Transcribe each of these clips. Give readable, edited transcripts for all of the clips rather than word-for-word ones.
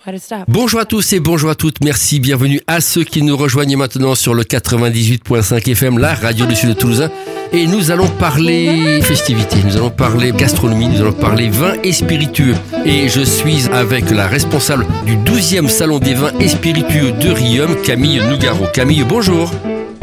Bonjour à tous et bonjour à toutes, merci, bienvenue à ceux qui nous rejoignent maintenant sur le 98.5 FM, la radio du Sud de Toulousain. Et nous allons parler festivités, nous allons parler gastronomie, nous allons parler vin et spiritueux. Et je suis avec la responsable du 12e salon des vins et spiritueux de Riom, Camille Nougaro. Camille, bonjour.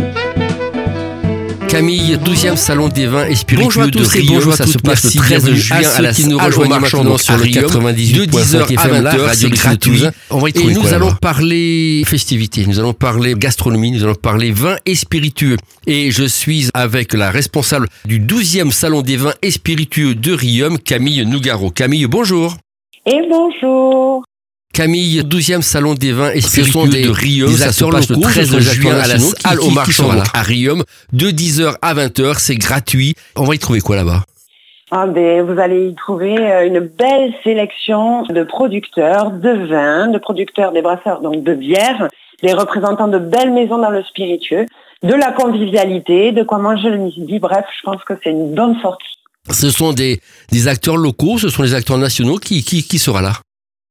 Camille, 12e salon des vins et spiritueux de Riom, ça se passe le 13 juin à la qui nous rejoignent maintenant sur le 98.5 FM, la radio du Sud de Toulousain. Et nous allons parler festivités, nous allons parler gastronomie, nous allons parler vin et spiritueux. Et je suis avec la responsable du 12e salon des vins et spiritueux de Riom, Camille Nougaro. Camille, bonjour. Et bonjour. Camille, 12e salon des vins et spiritueux de Riom, ça se passe le 13 juin à la salle au marchand à Riom, de 10h à 20h, c'est gratuit. On va y trouver quoi là-bas ? Vous allez y trouver une belle sélection de producteurs de vins, de producteurs des brasseurs, donc de bière, des représentants de belles maisons dans le spiritueux, de la convivialité, de quoi manger le midi. Bref, je pense que c'est une bonne sortie. Ce sont des acteurs locaux, ce sont des acteurs nationaux. Qui sera là ?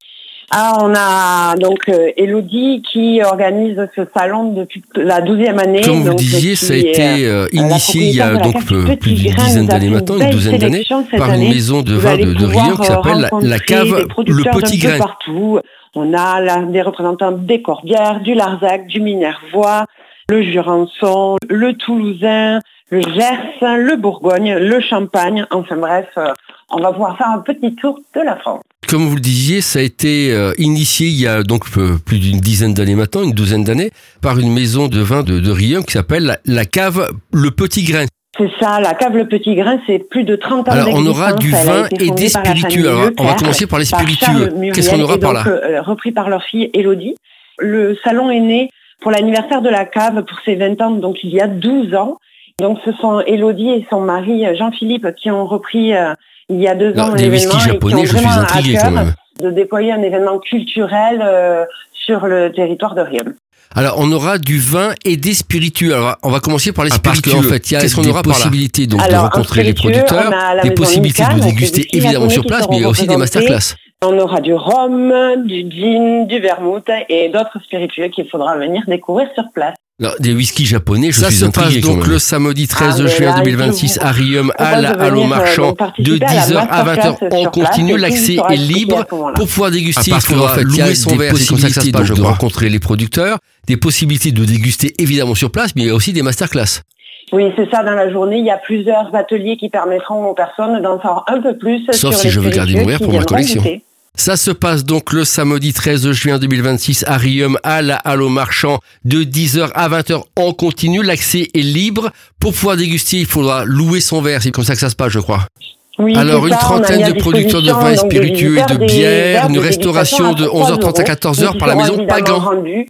On a donc Elodie qui organise ce salon depuis la 12e année. Comme vous disiez, ça a été initié il y a donc plus d'une dizaine d'années maintenant, une douzaine d'années, par une maison de vin de Riom qui s'appelle la cave Le Petit Grain. Partout. On a des représentants des Corbières, du Larzac, du Minervois, le Jurançon, le Toulousain, le Gers, le Bourgogne, le Champagne. Enfin bref, on va pouvoir faire un petit tour de la France. Comme vous le disiez, ça a été initié il y a donc plus d'une dizaine d'années maintenant, une douzaine d'années, par une maison de vin de Riom qui s'appelle la cave Le Petit Grain. C'est ça, la cave Le Petit Grain, c'est plus de 30 ans d'existence. Alors, on aura du vin et des spiritueux. Alors, on va commencer par les spiritueux. Qu'est-ce qu'on aura par là ? Repris par leur fille Elodie. Le salon est né pour l'anniversaire de la cave, pour ses 20 ans, donc il y a 12 ans. Donc, ce sont Elodie et son mari Jean-Philippe qui ont repris il y a 2 ans des whisky japonais, je suis intrigué quand même. De déployer un événement culturel sur le territoire de Riom. Alors, on aura du vin et des spiritueux. Alors, on va commencer par les spiritueux. En fait, il y a des possibilités donc, de rencontrer les producteurs, des possibilités de déguster évidemment sur place, mais il y a aussi des masterclass. On aura du rhum, du gin, du vermouth et d'autres spiritueux qu'il faudra venir découvrir sur place. Alors, des whisky japonais, je suis intrigué. Ça se passe donc le samedi 13 juin 2026 à Riom, à la Halle aux Marchands, de 10h à 20h. On continue, l'accès est libre pour pouvoir déguster. Parce qu'en fait, il y a des possibilités de rencontrer les producteurs, des possibilités de déguster évidemment sur place, mais il y a aussi des masterclass. Oui, c'est ça, dans la journée, il y a plusieurs ateliers qui permettront aux personnes d'en savoir un peu plus sur les spiritueux. Sauf si je veux garder mon verre pour ma collection. Ça se passe donc le samedi 13 juin 2026 à Riom, à la Halle aux Marchands, de 10h à 20h. On continue, l'accès est libre. Pour pouvoir déguster, il faudra louer son verre. C'est comme ça que ça se passe, je crois. Oui, alors, une trentaine de producteurs de vins spiritueux et de bières, une restauration de 11h30 à 14h par la maison Pagan.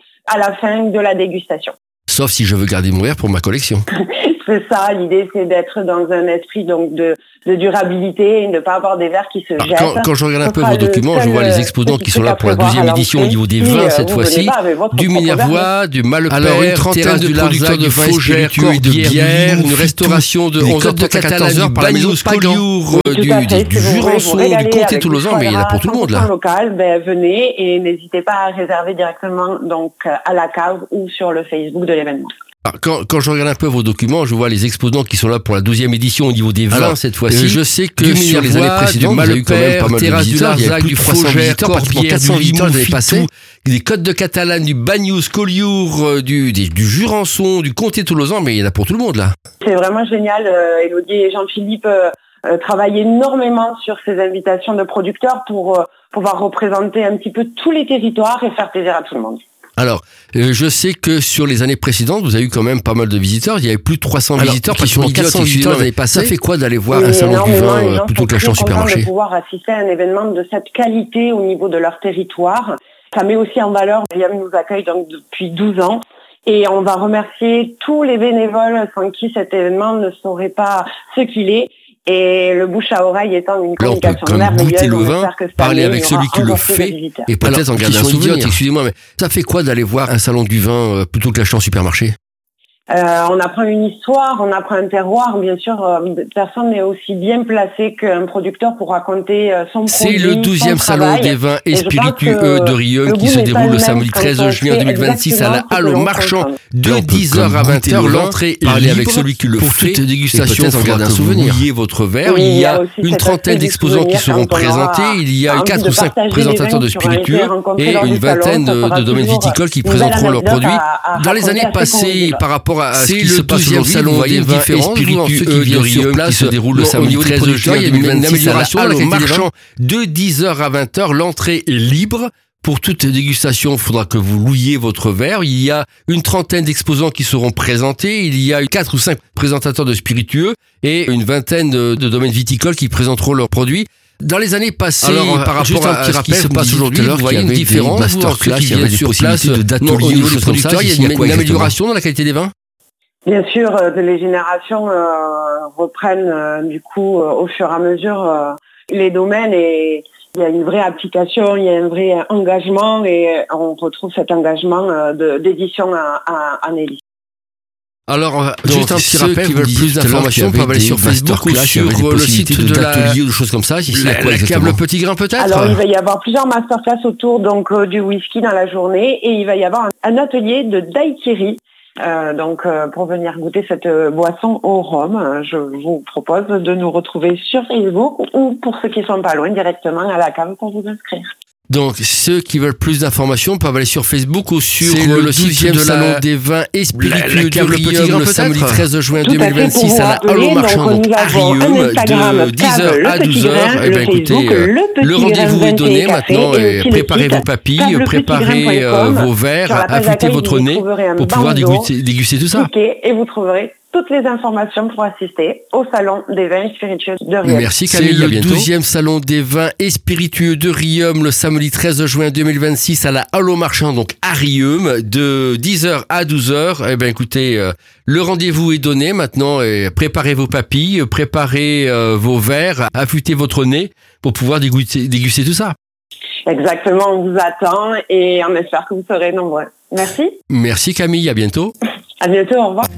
À la fin de la dégustation. Sauf si je veux garder mon verre pour ma collection. C'est ça, l'idée c'est d'être dans un esprit donc de durabilité et de ne pas avoir des verres qui se jettent. Quand je regarde un peu vos documents, je vois les exposants qui sont là pour la 12e édition au niveau des vins cette fois-ci. Du Minervois, du Malepère, alors une trentaine de producteurs de vins spiritueux et de bières, une restauration de 11h30 à 14h par la maison Collioure, du Jurançon, du Comté toulousain, mais il y en a pour tout le monde là. Local, venez et n'hésitez pas à réserver directement donc à la cave ou sur le Facebook de l'événement. Quand je regarde un peu vos documents, je vois les exposants qui sont là pour la 12e édition au niveau des vins cette fois-ci. Je sais que sur les années précédentes, vous avez eu quand même pas mal de visiteurs. Il y a plus de 300 visiteurs, pratiquement 400 visiteurs, vous avez passé. Des Côtes de Catalane, du Bagnous, Collioure, du Jurançon, du Comté toulousain, mais il y en a pour tout le monde là. C'est vraiment génial. Elodie et Jean-Philippe travaillent énormément sur ces invitations de producteurs pour pouvoir représenter un petit peu tous les territoires et faire plaisir à tout le monde. Alors, je sais que sur les années précédentes, vous avez eu quand même pas mal de visiteurs. Il y avait plus de 300 visiteurs, pratiquement 400 visiteurs l'année passée. Ça fait quoi d'aller voir un salon du vin plutôt que l'acheter en supermarché ? De pouvoir assister à un événement de cette qualité au niveau de leur territoire. Ça met aussi en valeur, Riom nous accueille donc depuis 12 ans. Et on va remercier tous les bénévoles sans qui cet événement ne serait pas ce qu'il est. Et le bouche à oreille étant une communication merveilleuse. Goûter le vin, parler avec celui qui le fait, et peut-être en garder un souvenir. Excusez-moi, mais ça fait quoi d'aller voir un salon du vin plutôt que l'acheter en supermarché ? On apprend une histoire, on apprend un terroir. Bien sûr, personne n'est aussi bien placé qu'un producteur pour raconter son produit. C'est le 12e salon des vins et spiritueux de Riom qui se déroule le samedi 13 juin 2026 à la Halle aux Marchands de 10h à 20h. L'entrée est libre avec celui qui le fait. Pour toute dégustation, il faudra que vous mouillez votre verre. Il y a une trentaine d'exposants qui seront présentés. Il y a 4 ou 5 présentateurs de spiritueux et une vingtaine de domaines viticoles qui présenteront leurs produits. Dans les années passées, par rapport à ce qui se passe aujourd'hui, salon des vins et spiritueux de Riom qui se déroule le samedi 13 juin 2026 à la Halle aux Marchands de 10h à 20h. L'entrée est libre. Pour toute dégustation, il faudra que vous louiez votre verre. Il y a une trentaine d'exposants qui seront présentés. Il y a 4 ou 5 présentateurs de spiritueux et une vingtaine de domaines viticoles qui présenteront leurs produits. Dans les années passées, par rapport à ce qui se passe aujourd'hui, vous voyez une différence. Masterclass, il y avait sur place, au niveau des producteurs, il y a une amélioration dans la qualité des vins. Bien sûr, les générations reprennent du coup au fur et à mesure les domaines et il y a une vraie application, il y a un vrai engagement et on retrouve cet engagement d'édition à Nelly. Alors, juste un petit rappel, qui veulent plus d'informations peuvent aller sur Facebook ou sur le site de l'atelier ou des choses comme ça. La cave Le Petit Grain peut-être. Alors, il va y avoir plusieurs masterclass autour donc du whisky dans la journée et il va y avoir un atelier de daiquiri. Pour venir goûter cette boisson au rhum, je vous propose de nous retrouver sur Facebook ou pour ceux qui sont pas loin directement à la cave pour vous inscrire. Donc, ceux qui veulent plus d'informations peuvent aller sur Facebook ou sur le site de salon des vins et spiritueux de Riom le samedi 13 juin 2026 à la Halle aux Marchands à Riom de 10h à 12h. Eh bien, écoutez, le rendez-vous est donné maintenant. Préparez vos papilles, préparez vos verres, affûtez votre nez pour pouvoir déguster tout ça. Et vous trouverez toutes les informations pour assister au salon des vins et spiritueux de Riom. Merci Camille, c'est le 12e salon des vins et spiritueux de Riom le samedi 13 juin 2026 à la Halle aux Marchands, donc à Riom, de 10h à 12h. Eh bien écoutez, le rendez-vous est donné maintenant. Préparez vos papilles, préparez vos verres, affûtez votre nez pour pouvoir déguster tout ça. Exactement, on vous attend et on espère que vous serez nombreux. Merci. Merci Camille, à bientôt. À bientôt, au revoir.